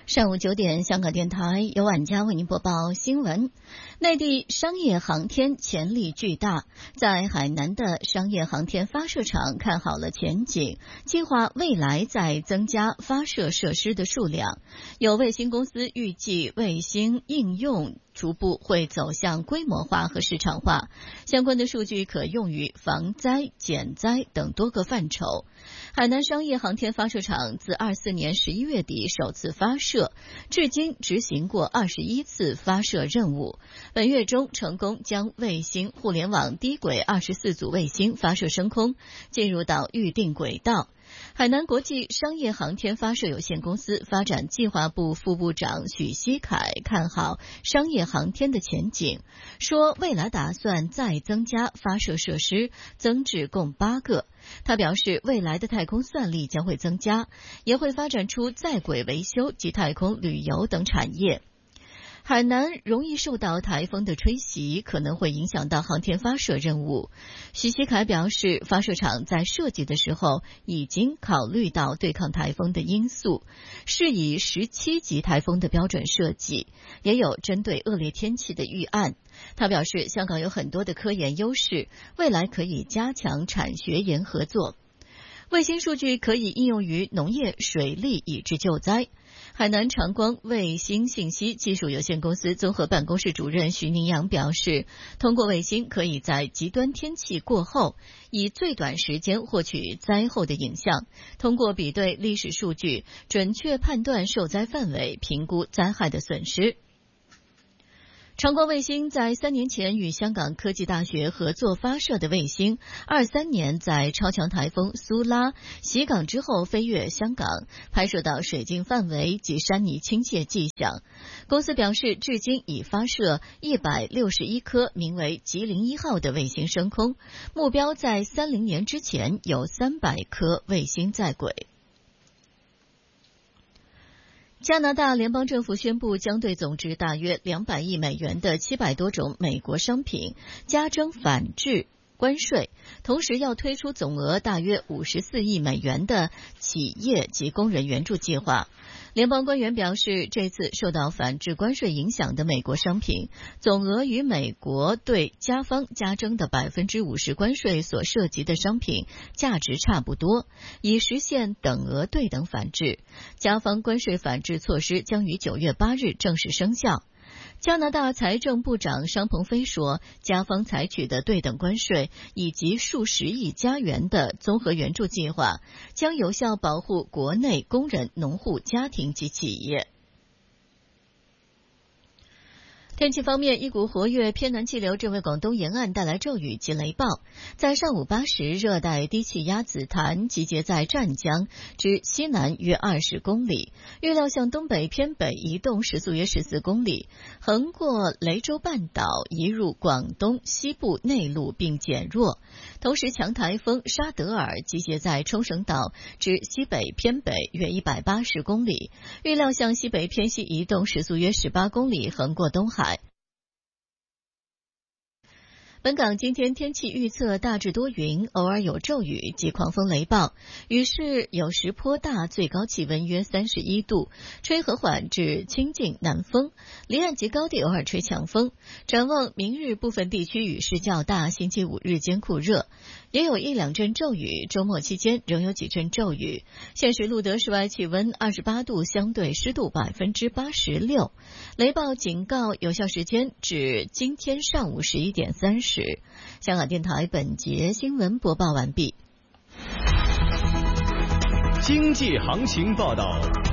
上午9点，香港电台由晚佳为您播报新闻。内地商业航天潜力巨大，在海南的商业航天发射场看好了前景，计划未来再增加发射设施的数量。有卫星公司预计，卫星应用逐步会走向规模化和市场化，相关的数据可用于防灾、减灾等多个范畴。海南商业航天发射场自24年11月底首次发射，至今执行过21次发射任务。本月中成功将卫星互联网低轨24组卫星发射升空，进入到预定轨道。海南国际商业航天发射有限公司发展计划部副部长许希凯看好商业航天的前景，说未来打算再增加发射设施，增至共8个。他表示，未来的太空算力将会增加，也会发展出在轨维修及太空旅游等产业。海南容易受到台风的吹袭，可能会影响到航天发射任务。许希凯表示，发射场在设计的时候已经考虑到对抗台风的因素，是以17级台风的标准设计，也有针对恶劣天气的预案。他表示，香港有很多的科研优势，未来可以加强产学研合作。卫星数据可以应用于农业、水利以至救灾。海南长光卫星信息技术有限公司综合办公室主任徐宁阳表示，通过卫星可以在极端天气过后，以最短时间获取灾后的影像，通过比对历史数据，准确判断受灾范围，评估灾害的损失。长光卫星在3年前与香港科技大学合作发射的卫星，23年在超强台风苏拉袭港之后飞越香港，拍摄到水浸范围及山泥倾泻迹象。公司表示，至今已发射161颗名为吉林1号的卫星升空，目标在30年之前有300颗卫星在轨。加拿大联邦政府宣布将对总值大约200亿美元的700多种美国商品加征反制关税，同时要推出总额大约54亿美元的企业及工人援助计划。联邦官员表示，这次受到反制关税影响的美国商品总额与美国对加方加征的50%关税所涉及的商品价值差不多，以实现等额对等反制。加方关税反制措施将于9月8日正式生效。加拿大财政部长商鹏飞说，加方采取的对等关税以及数十亿加元的综合援助计划，将有效保护国内工人、农户、家庭及企业。天气方面，一股活跃偏南气流正为广东沿岸带来骤雨及雷暴。在上午8时，热带低气压紫檀集结在湛江之西南约20公里，预料向东北偏北移动，时速约14公里，横过雷州半岛，移入广东西部内陆并减弱。同时，强台风沙德尔集结在冲绳岛之西北偏北约180公里，预料向西北偏西移动，时速约18公里，横过东海。本港今天天气预测大致多云，偶尔有骤雨及狂风雷暴，雨势有时颇大，最高气温约31度，吹和缓至清劲南风，离岸及高地偶尔吹强风。展望明日部分地区雨势较大，星期5日间酷热，也有1-2阵骤雨，周末期间仍有几阵骤雨。现时录得室外气温28度，相对湿度86%，雷暴警告有效时间至今天上午11点30。香港电台本节新闻播报完毕。 经济行情报道。